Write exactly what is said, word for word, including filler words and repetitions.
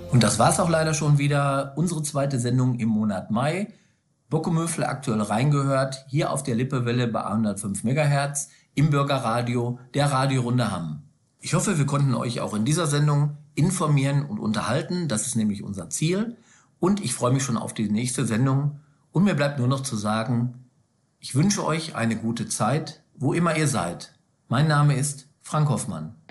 Und das war's auch leider schon wieder. Unsere zweite Sendung im Monat Mai. Bockemöfle aktuell reingehört, hier auf der Lippewelle bei hundertfünf Megahertz im Bürgerradio der Radiorunde Hamm. Ich hoffe, wir konnten euch auch in dieser Sendung informieren und unterhalten. Das ist nämlich unser Ziel. Und ich freue mich schon auf die nächste Sendung. Und mir bleibt nur noch zu sagen, ich wünsche euch eine gute Zeit, wo immer ihr seid. Mein Name ist Frank Hoffmann.